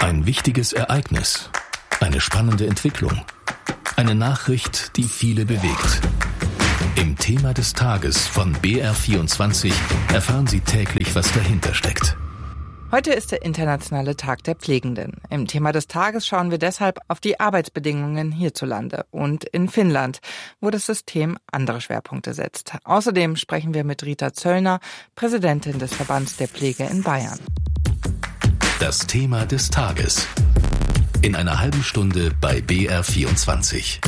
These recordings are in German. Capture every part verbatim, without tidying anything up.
Ein wichtiges Ereignis, eine spannende Entwicklung, eine Nachricht, die viele bewegt. Im Thema des Tages von B R vierundzwanzig erfahren Sie täglich, was dahinter steckt. Heute ist der internationale Tag der Pflegenden. Im Thema des Tages schauen wir deshalb auf die Arbeitsbedingungen hierzulande und in Finnland, wo das System andere Schwerpunkte setzt. Außerdem sprechen wir mit Rita Zöllner, Präsidentin des Verbands der Pflege in Bayern. Das Thema des Tages. In einer halben Stunde bei B R vierundzwanzig.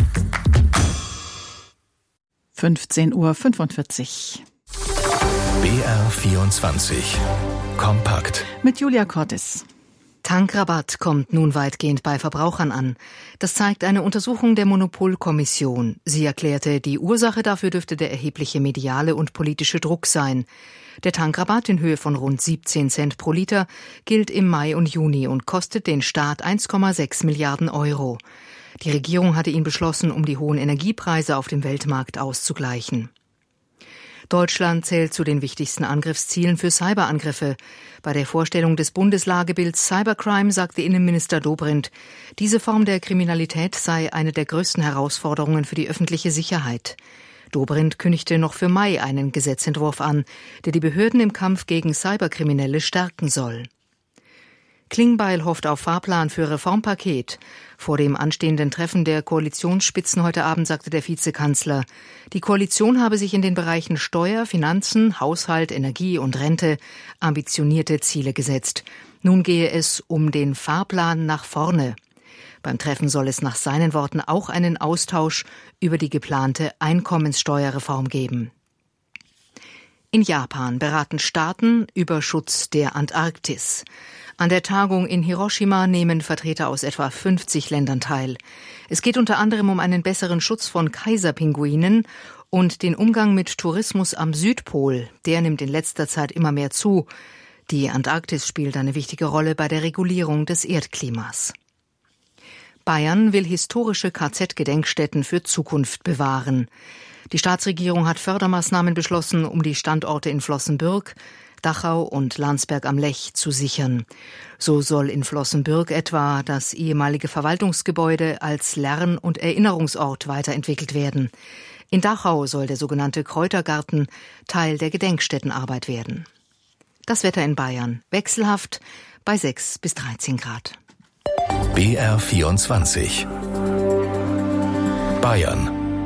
fünfzehn Uhr fünfundvierzig. B R vierundzwanzig. Kompakt. Mit Julia Cortes. Tankrabatt kommt nun weitgehend bei Verbrauchern an. Das zeigt eine Untersuchung der Monopolkommission. Sie erklärte, die Ursache dafür dürfte der erhebliche mediale und politische Druck sein. Der Tankrabatt in Höhe von rund siebzehn Cent pro Liter gilt im Mai und Juni und kostet den Staat eins Komma sechs Milliarden Euro. Die Regierung hatte ihn beschlossen, um die hohen Energiepreise auf dem Weltmarkt auszugleichen. Deutschland zählt zu den wichtigsten Angriffszielen für Cyberangriffe. Bei der Vorstellung des Bundeslagebilds Cybercrime sagte Innenminister Dobrindt, diese Form der Kriminalität sei eine der größten Herausforderungen für die öffentliche Sicherheit. Dobrindt kündigte noch für Mai einen Gesetzentwurf an, der die Behörden im Kampf gegen Cyberkriminelle stärken soll. Klingbeil hofft auf Fahrplan für Reformpaket. Vor dem anstehenden Treffen der Koalitionsspitzen heute Abend sagte der Vizekanzler, die Koalition habe sich in den Bereichen Steuer, Finanzen, Haushalt, Energie und Rente ambitionierte Ziele gesetzt. Nun gehe es um den Fahrplan nach vorne. Beim Treffen soll es nach seinen Worten auch einen Austausch über die geplante Einkommenssteuerreform geben. In Japan beraten Staaten über Schutz der Antarktis. An der Tagung in Hiroshima nehmen Vertreter aus etwa fünfzig Ländern teil. Es geht unter anderem um einen besseren Schutz von Kaiserpinguinen und den Umgang mit Tourismus am Südpol. Der nimmt in letzter Zeit immer mehr zu. Die Antarktis spielt eine wichtige Rolle bei der Regulierung des Erdklimas. Bayern will historische K Z-Gedenkstätten für Zukunft bewahren. Die Staatsregierung hat Fördermaßnahmen beschlossen, um die Standorte in Flossenbürg, Dachau und Landsberg am Lech zu sichern. So soll in Flossenbürg etwa das ehemalige Verwaltungsgebäude als Lern- und Erinnerungsort weiterentwickelt werden. In Dachau soll der sogenannte Kräutergarten Teil der Gedenkstättenarbeit werden. Das Wetter in Bayern wechselhaft bei sechs bis dreizehn Grad. B R vierundzwanzig. Bayern.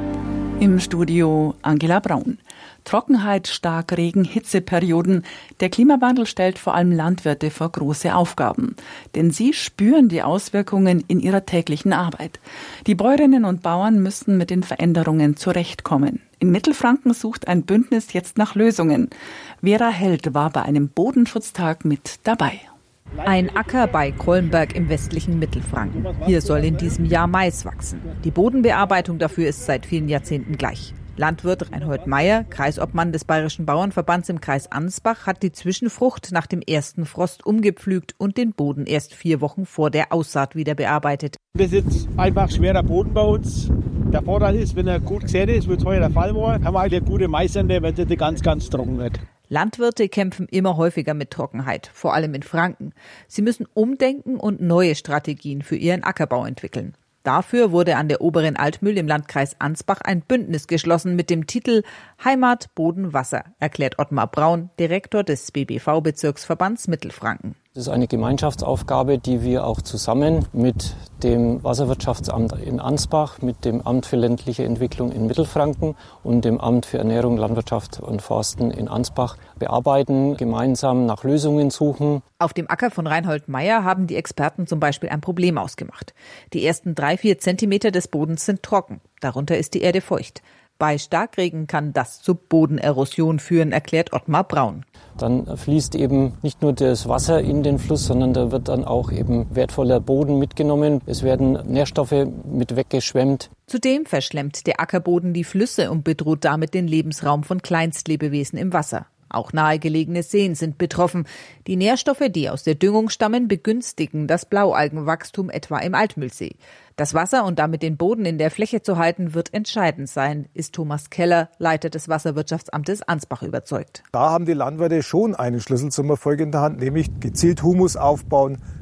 Im Studio Angela Braun. Trockenheit, Starkregen, Hitzeperioden. Der Klimawandel stellt vor allem Landwirte vor große Aufgaben. Denn sie spüren die Auswirkungen in ihrer täglichen Arbeit. Die Bäuerinnen und Bauern müssen mit den Veränderungen zurechtkommen. In Mittelfranken sucht ein Bündnis jetzt nach Lösungen. Vera Held war bei einem Bodenschutztag mit dabei. Ein Acker bei Kollenberg im westlichen Mittelfranken. Hier soll in diesem Jahr Mais wachsen. Die Bodenbearbeitung dafür ist seit vielen Jahrzehnten gleich. Landwirt Reinhold Meyer, Kreisobmann des Bayerischen Bauernverbands im Kreis Ansbach, hat die Zwischenfrucht nach dem ersten Frost umgepflügt und den Boden erst vier Wochen vor der Aussaat wieder bearbeitet. Das ist jetzt einfach schwerer Boden bei uns. Der Vorteil ist, wenn er gut gesät ist, wie es heuer der Fall war, haben wir halt eine gute Maisernte, wenn es ganz, ganz trocken wird. Landwirte kämpfen immer häufiger mit Trockenheit, vor allem in Franken. Sie müssen umdenken und neue Strategien für ihren Ackerbau entwickeln. Dafür wurde an der Oberen Altmühl im Landkreis Ansbach ein Bündnis geschlossen mit dem Titel Heimat, Boden, Wasser, erklärt Ottmar Braun, Direktor des B B V-Bezirksverbands Mittelfranken. Das ist eine Gemeinschaftsaufgabe, die wir auch zusammen mit dem Wasserwirtschaftsamt in Ansbach, mit dem Amt für ländliche Entwicklung in Mittelfranken und dem Amt für Ernährung, Landwirtschaft und Forsten in Ansbach bearbeiten, gemeinsam nach Lösungen suchen. Auf dem Acker von Reinhold Meyer haben die Experten zum Beispiel ein Problem ausgemacht. Die ersten drei, vier Zentimeter des Bodens sind trocken, darunter ist die Erde feucht. Bei Starkregen kann das zu Bodenerosion führen, erklärt Ottmar Braun. Dann fließt eben nicht nur das Wasser in den Fluss, sondern da wird dann auch eben wertvoller Boden mitgenommen. Es werden Nährstoffe mit weggeschwemmt. Zudem verschlemmt der Ackerboden die Flüsse und bedroht damit den Lebensraum von Kleinstlebewesen im Wasser. Auch nahegelegene Seen sind betroffen. Die Nährstoffe, die aus der Düngung stammen, begünstigen das Blaualgenwachstum etwa im Altmühlsee. Das Wasser und damit den Boden in der Fläche zu halten, wird entscheidend sein, ist Thomas Keller, Leiter des Wasserwirtschaftsamtes Ansbach, überzeugt. Da haben die Landwirte schon einen Schlüssel zum Erfolg in der Hand, nämlich gezielt Humus aufbauen,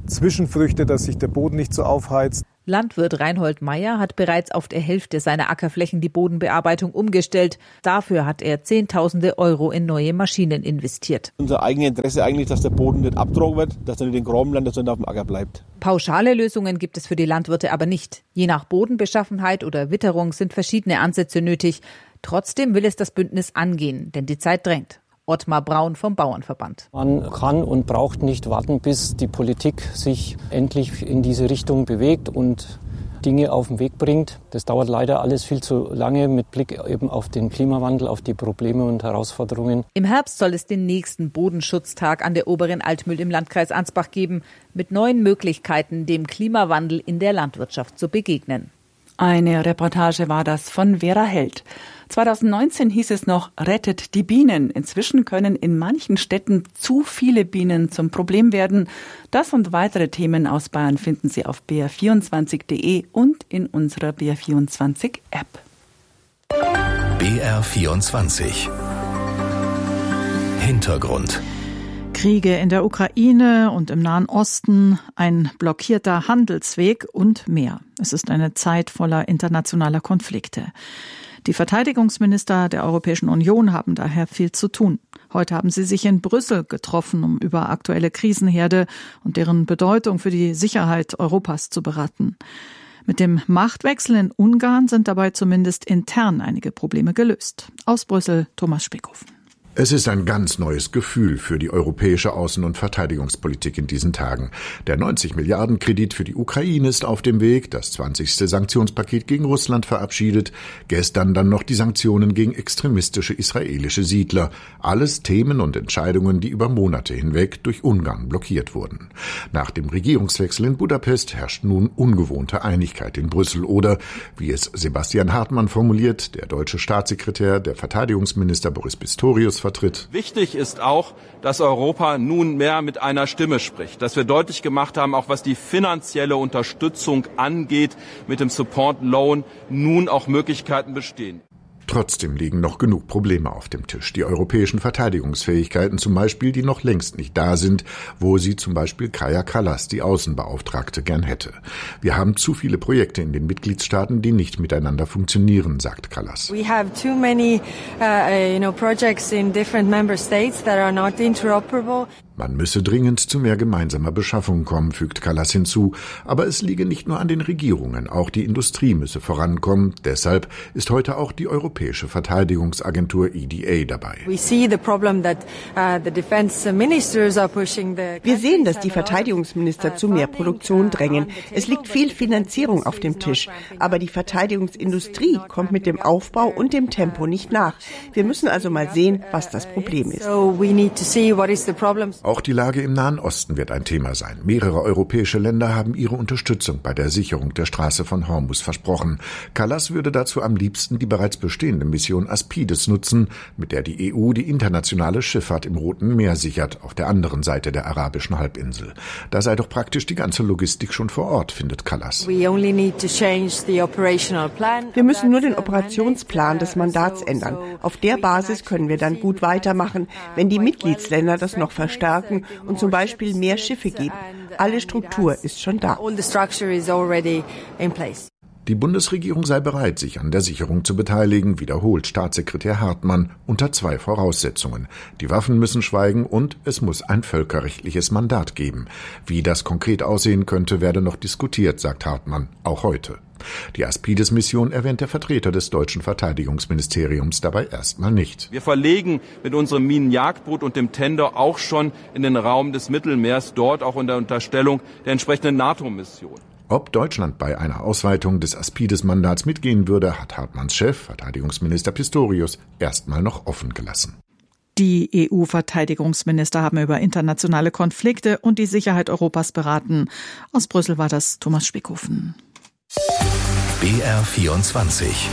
Zwischenfrüchte, dass sich der Boden nicht so aufheizt. Landwirt Reinhold Meyer hat bereits auf der Hälfte seiner Ackerflächen die Bodenbearbeitung umgestellt. Dafür hat er Zehntausende Euro in neue Maschinen investiert. Unser eigenes Interesse eigentlich, dass der Boden nicht abgetragen wird, dass er nicht in den Graben landet, sondern auf dem Acker bleibt. Pauschale Lösungen gibt es für die Landwirte aber nicht. Je nach Bodenbeschaffenheit oder Witterung sind verschiedene Ansätze nötig. Trotzdem will es das Bündnis angehen, denn die Zeit drängt. Ottmar Braun vom Bauernverband. Man kann und braucht nicht warten, bis die Politik sich endlich in diese Richtung bewegt und Dinge auf den Weg bringt. Das dauert leider alles viel zu lange mit Blick eben auf den Klimawandel, auf die Probleme und Herausforderungen. Im Herbst soll es den nächsten Bodenschutztag an der Oberen Altmühl im Landkreis Ansbach geben, mit neuen Möglichkeiten, dem Klimawandel in der Landwirtschaft zu begegnen. Eine Reportage war das von Vera Held. zweitausendneunzehn hieß es noch, rettet die Bienen. Inzwischen können in manchen Städten zu viele Bienen zum Problem werden. Das und weitere Themen aus Bayern finden Sie auf b r vierundzwanzig punkt d e und in unserer B R vierundzwanzig App. B R vierundzwanzig Hintergrund. Kriege in der Ukraine und im Nahen Osten, ein blockierter Handelsweg und mehr. Es ist eine Zeit voller internationaler Konflikte. Die Verteidigungsminister der Europäischen Union haben daher viel zu tun. Heute haben sie sich in Brüssel getroffen, um über aktuelle Krisenherde und deren Bedeutung für die Sicherheit Europas zu beraten. Mit dem Machtwechsel in Ungarn sind dabei zumindest intern einige Probleme gelöst. Aus Brüssel, Thomas Speckhofen. Es ist ein ganz neues Gefühl für die europäische Außen- und Verteidigungspolitik in diesen Tagen. Der neunzig Milliarden Kredit für die Ukraine ist auf dem Weg, das zwanzigste Sanktionspaket gegen Russland verabschiedet, gestern dann noch die Sanktionen gegen extremistische israelische Siedler. Alles Themen und Entscheidungen, die über Monate hinweg durch Ungarn blockiert wurden. Nach dem Regierungswechsel in Budapest herrscht nun ungewohnte Einigkeit in Brüssel oder, wie es Sebastian Hartmann formuliert, der deutsche Staatssekretär, der Verteidigungsminister Boris Pistorius vertritt. Wichtig ist auch, dass Europa nun mehr mit einer Stimme spricht, dass wir deutlich gemacht haben, auch was die finanzielle Unterstützung angeht, mit dem Support Loan nun auch Möglichkeiten bestehen. Trotzdem liegen noch genug Probleme auf dem Tisch. Die europäischen Verteidigungsfähigkeiten zum Beispiel, die noch längst nicht da sind, wo sie zum Beispiel Kaja Kallas, die Außenbeauftragte, gern hätte. Wir haben zu viele Projekte in den Mitgliedstaaten, die nicht miteinander funktionieren, sagt Kallas. We have too many, uh, you know, projects in different member states that are not interoperable. Man müsse dringend zu mehr gemeinsamer Beschaffung kommen, fügt Kallas hinzu. Aber es liege nicht nur an den Regierungen, auch die Industrie müsse vorankommen. Deshalb ist heute auch die Europäische Verteidigungsagentur E D A dabei. Wir sehen, dass die Verteidigungsminister zu mehr Produktion drängen. Es liegt viel Finanzierung auf dem Tisch. Aber die Verteidigungsindustrie kommt mit dem Aufbau und dem Tempo nicht nach. Wir müssen also mal sehen, was das Problem ist. Auch die Lage im Nahen Osten wird ein Thema sein. Mehrere europäische Länder haben ihre Unterstützung bei der Sicherung der Straße von Hormuz versprochen. Kallas würde dazu am liebsten die bereits bestehende Mission Aspides nutzen, mit der die E U die internationale Schifffahrt im Roten Meer sichert, auf der anderen Seite der arabischen Halbinsel. Da sei doch praktisch die ganze Logistik schon vor Ort, findet Kallas. Wir müssen nur den Operationsplan des Mandats ändern. Auf der Basis können wir dann gut weitermachen, wenn die Mitgliedsländer das noch verstärken und zum Beispiel mehr Schiffe geben. Alle Struktur ist schon da. Die Bundesregierung sei bereit, sich an der Sicherung zu beteiligen, wiederholt Staatssekretär Hartmann unter zwei Voraussetzungen. Die Waffen müssen schweigen und es muss ein völkerrechtliches Mandat geben. Wie das konkret aussehen könnte, werde noch diskutiert, sagt Hartmann, auch heute. Die Aspides-Mission erwähnt der Vertreter des deutschen Verteidigungsministeriums dabei erstmal nicht. Wir verlegen mit unserem Minenjagdboot und dem Tender auch schon in den Raum des Mittelmeers, dort auch unter Unterstellung der entsprechenden NATO-Mission. Ob Deutschland bei einer Ausweitung des Aspides-Mandats mitgehen würde, hat Hartmanns Chef, Verteidigungsminister Pistorius, erstmal noch offen gelassen. Die E U-Verteidigungsminister haben über internationale Konflikte und die Sicherheit Europas beraten. Aus Brüssel war das Thomas Speckhofen. B R vierundzwanzig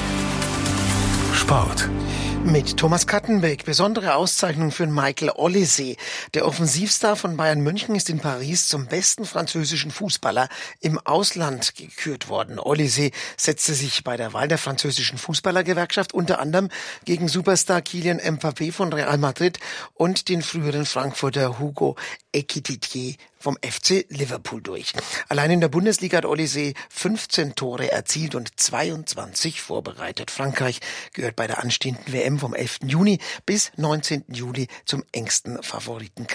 Sport. Mit Thomas Kattenbeck. Besondere Auszeichnung für Michael Olise. Der Offensivstar von Bayern München ist in Paris zum besten französischen Fußballer im Ausland gekürt worden. Olise setzte sich bei der Wahl der französischen Fußballergewerkschaft unter anderem gegen Superstar Kylian Mbappé von Real Madrid und den früheren Frankfurter Hugo Ekitike vom F C Liverpool durch. Allein in der Bundesliga hat Olise fünfzehn Tore erzielt und zweiundzwanzig vorbereitet. Frankreich gehört bei der anstehenden W M vom elften Juni bis neunzehnten Juli zum engsten Favoritenkader